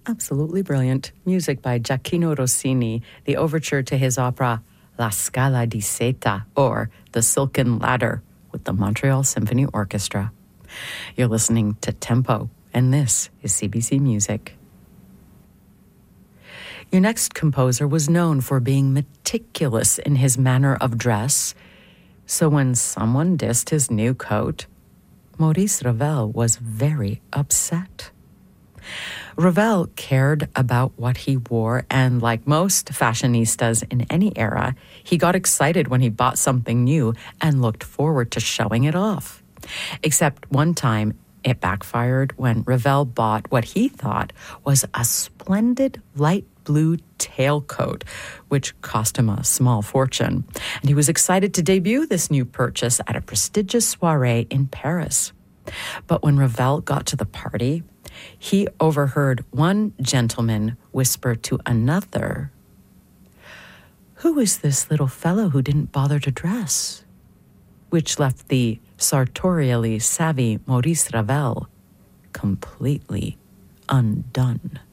Absolutely brilliant. Music by Gioacchino Rossini, the overture to his opera La Scala di Seta, or The Silken Ladder, with the Montreal Symphony Orchestra. You're listening to Tempo, and this is CBC Music. Your next composer was known for being meticulous in his manner of dress, so when someone dissed his new coat, Maurice Ravel was very upset. Ravel cared about what he wore, and like most fashionistas in any era, he got excited when he bought something new and looked forward to showing it off. Except one time, it backfired when Ravel bought what he thought was a splendid light blue tailcoat, which cost him a small fortune. And he was excited to debut this new purchase at a prestigious soiree in Paris. But when Ravel got to the party, he overheard one gentleman whisper to another, "Who is this little fellow who didn't bother to dress?" Which left the sartorially savvy Maurice Ravel completely undone.